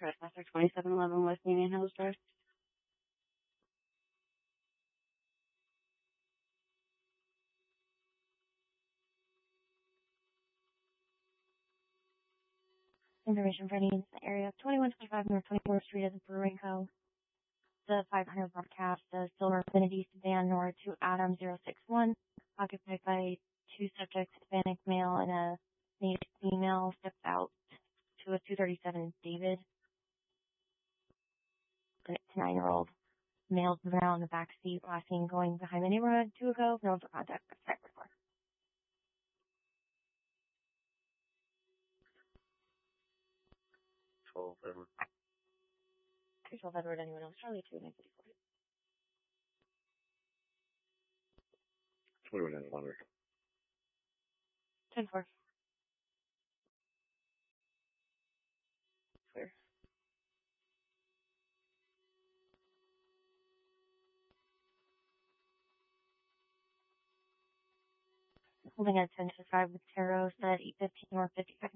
trespasser 2711 West Union Hills Drive. Information for needs in the area of 2125 North 24th Street of the Brewing Co. The 500 broadcast, the Silver Affinity Sedan Nora 2 Adam 061, occupied by two subjects, Hispanic male and a native female, steps out to a 237 David. The 9-year-old male moving around in the back seat, last seen going behind the neighborhood 2 ago, known for contact with site report. 12 Edward. 12 Edward, anyone else? Charlie 2, 954. 21 Edward. 10-4. Clear. Holding at 10-5 with Tarot, set 815 North 52nd